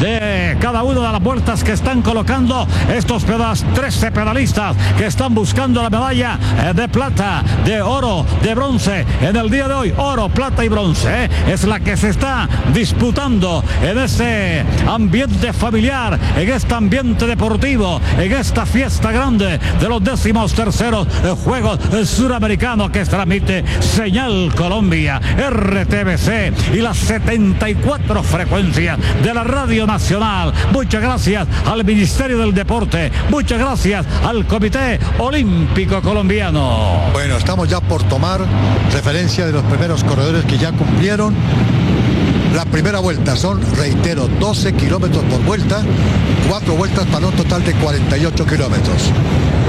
de cada una de las vueltas que están colocando estos 13 pedalistas que están buscando la medalla de plata, de oro, de bronce en el día de hoy. Oro, plata y bronce es la que se está disputando en ese ambiente familiar, en este ambiente deportivo, en esta fiesta grande de los 13º Juegos Suramericanos que transmite Señal Colombia, RTBC y las 74 frecuencias de la Radio Nacional. Muchas gracias al Ministerio del Deporte, muchas gracias al Comité Olímpico Colombiano. Bueno, estamos ya por tomar referencia de los primeros corredores que ya cumplieron la primera vuelta. Son, reitero, 12 kilómetros por vuelta, 4 vueltas para un total de 48 kilómetros.